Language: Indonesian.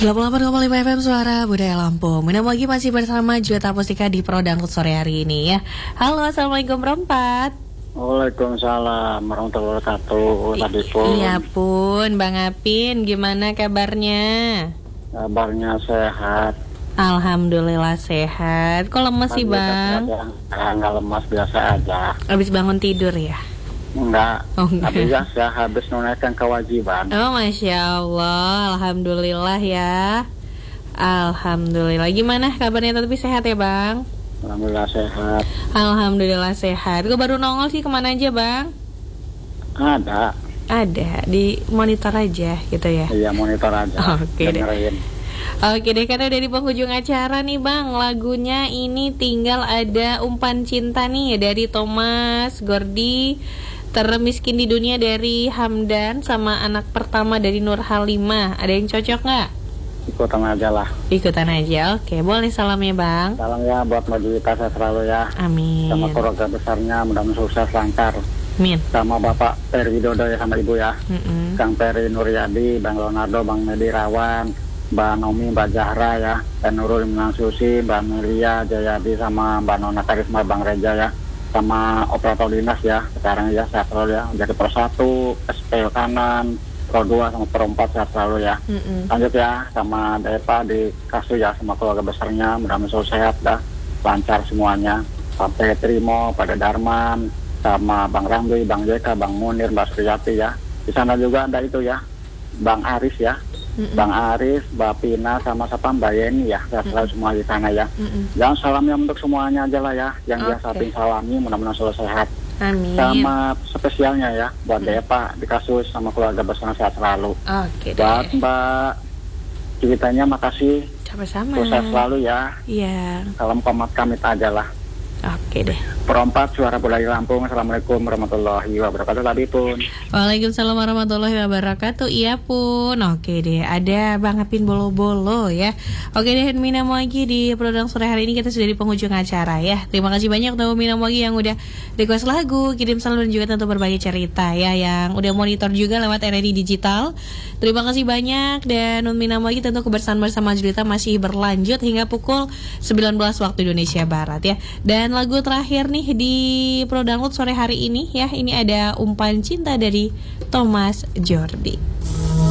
88,5 FM Suara Budaya Lampung. Minam lagi masih bersama Juwita Pustika di Pro Dangdut sore hari ini ya. Halo, assalamualaikum Rompat. Waalaikumsalam warahmatullahi wabarakatuh. Tadi pun. Iya pun, Bang Apin, gimana kabarnya? Kabarnya sehat. Alhamdulillah sehat. Kok lemes sih Bang? Enggak lemas, biasa aja. Habis bangun tidur ya? Enggak. Oh, enggak. Tapi ya habis menunaikan kewajiban. Oh Masya Allah, Alhamdulillah ya. Alhamdulillah. Gimana kabarnya, tapi sehat ya Bang? Alhamdulillah sehat. Alhamdulillah sehat. Kok baru nongol sih, kemana aja Bang? Ada. Ada, di monitor aja gitu ya? Iya, monitor aja. Oke deh. Dengerin. Oke deh, karena udah di penghujung acara nih Bang. Lagunya ini tinggal ada Umpan Cinta nih dari Thomas Gordi, Termiskin di Dunia dari Hamdan, sama Anak Pertama dari Nur Halimah. Ada yang cocok nggak? Ikutan aja lah. Ikutan aja, oke. Boleh salamnya Bang? Salam ya buat Mbak Juwita, saya selalu ya. Amin. Sama keluarga besarnya, mudah-mudahan sukses, lancar. Amin. Sama Bapak Peri Widodo ya, sama Ibu ya. Mm-mm. Kang Peri Nuryadi, Bang Leonardo, Bang Medi Rawan, Mbak Nomi, Mbak Zahra ya, dan Nurul Imran Susi, Mbak Melia Jayadi, sama Mbak Nona Karisma, Bang Reja ya, sama operator dinas ya, sekarang ya sehat selalu ya, jadi Pro 1, SPL kanan, Pro 2 sama Pro 4 sehat selalu ya. Lanjut ya, sama Depa di Kasu ya, sama keluarga besarnya, mudah-mudahan selalu sehat dah, lancar semuanya, sampai Trimo, pada Darman, sama Bang Ramli, Bang Jeka, Bang Munir, Mbak Suryati ya. Di sana juga ada itu ya, Bang Aris ya, Bang Aris, Mbak Pina, sama Mbak Yeni ya, sehat selalu semua di sana ya. Jangan salamnya untuk semuanya aja lah ya, yang biasa Apin salami, mudah-mudahan selalu sehat. Amin. Sama spesialnya ya, buat Depa di Kasus, sama keluarga besar sehat selalu. Oke deh. Buat Mbak Juwitanya, makasih. Sama-sama. Sehat selalu ya. Iya. Salam komat kamit aja lah. Oke deh. Perompat Suara Budaya Lampung. Assalamualaikum warahmatullahi wabarakatuh. Tadi pun. Waalaikumsalam warahmatullahi wabarakatuh. Iya pun. Oke deh. Ada Bang Apin bolo-bolo ya. Oke deh, Mina Moagi di program sore hari ini kita sudah di penghujung acara ya. Terima kasih banyak untuk Mina Moagi yang udah request lagu, kirim salam, dan juga tentu berbagi cerita ya, yang udah monitor juga lewat RRI Digital. Terima kasih banyak. Dan Mina Moagi tentu kebersamaan bersama Juwita masih berlanjut hingga pukul 19 waktu Indonesia Barat ya. Dan lagu terakhir nih di Pro Dangdut sore hari ini ya, ini ada Umpan Cinta dari Thomas Gordi.